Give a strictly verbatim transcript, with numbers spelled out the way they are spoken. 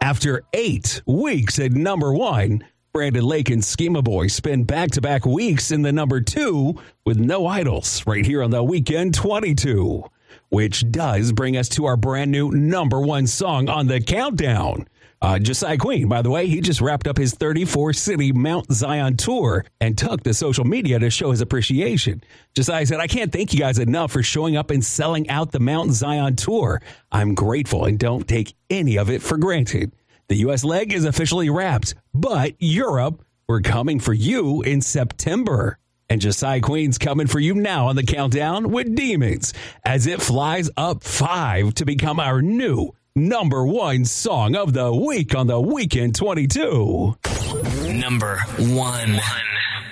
After eight weeks at number one, Brandon Lake and Schema Boy spend back-to-back weeks in the number two with No Idols right here on the Weekend twenty-two, which does bring us to our brand new number one song on the countdown. Uh, Josiah Queen, by the way, he just wrapped up his thirty-four city Mount Zion tour and took to social media to show his appreciation. Josiah said, I can't thank you guys enough for showing up and selling out the Mount Zion tour. I'm grateful and don't take any of it for granted. The U S leg is officially wrapped, but Europe, we're coming for you in September. And Josiah Queen's coming for you now on the countdown with Demons as it flies up five to become our new number one song of the week on the Weekend twenty-two. Number one.